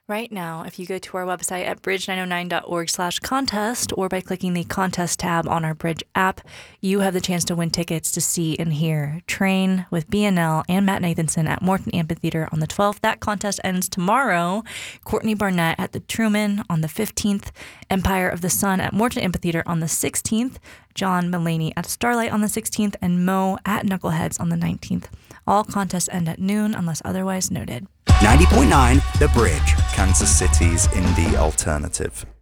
Right now, if you go to our website at bridge909.org/contest or by clicking the contest tab on our Bridge app, you have the chance to win tickets to see and hear Train with BNL and Matt Nathanson at Morton Amphitheater on the 12th. That contest ends tomorrow. Courtney Barnett at the Truman on the 15th, Empire of the Sun at Morton Amphitheater on the 16th, John Mulaney at Starlight on the 16th, and Mo at Knuckleheads on the 19th. All contests end at noon unless otherwise noted. 90.9 The Bridge, Kansas City's indie alternative.